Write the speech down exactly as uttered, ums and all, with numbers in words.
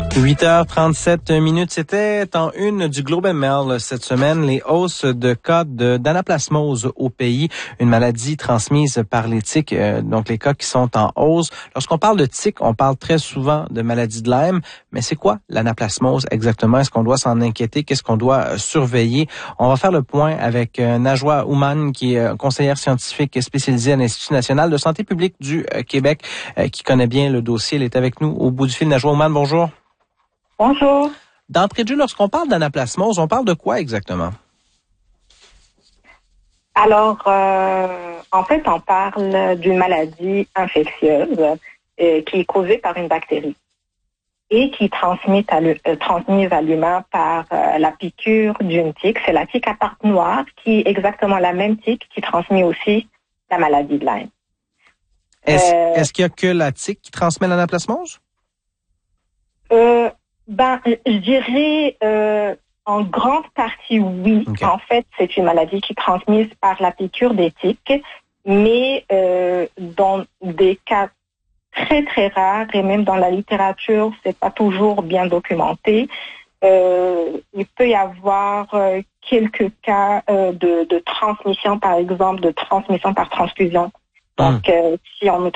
huit heures trente-sept minutes, c'était en une du Globe and Mail cette semaine, les hausses de cas de, d'anaplasmose au pays, une maladie transmise par les tiques, euh, donc les cas qui sont en hausse. Lorsqu'on parle de tiques, on parle très souvent de maladie de Lyme, mais c'est quoi l'anaplasmose exactement? Est-ce qu'on doit s'en inquiéter? Qu'est-ce qu'on doit surveiller? On va faire le point avec euh, Najwa Ouman, qui est conseillère scientifique spécialisée à l'Institut national de santé publique du euh, Québec, euh, qui connaît bien le dossier. Elle est avec nous au bout du fil. Najwa Ouman, bonjour. Bonjour. D'entrée de jeu, lorsqu'on parle d'anaplasmose, on parle de quoi exactement? Alors, euh, en fait, on parle d'une maladie infectieuse euh, qui est causée par une bactérie et qui est transmise à, euh, transmise à l'humain par euh, la piqûre d'une tique. C'est la tique à pattes noires qui est exactement la même tique qui transmet aussi la maladie de Lyme. Est-ce, euh, est-ce qu'il y a que la tique qui transmet l'anaplasmose? Euh, ben, je dirais euh, en grande partie oui. Okay. En fait, c'est une maladie qui est transmise par la piqûre des tiques, mais euh, dans des cas très très rares et même dans la littérature, c'est pas toujours bien documenté. Euh, il peut y avoir euh, quelques cas euh, de, de transmission, par exemple, de transmission par transfusion. Donc, mmh. euh, si on